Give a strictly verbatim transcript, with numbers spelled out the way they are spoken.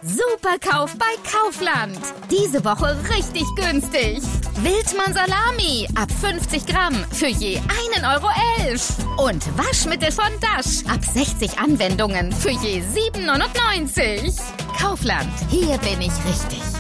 Superkauf bei Kaufland. Diese Woche richtig günstig. Wildmann Salami ab fünfzig Gramm für je einen Euro elf. Und Waschmittel von Dash ab sechzig Anwendungen für je sieben neunundneunzig. Kaufland, hier bin ich richtig.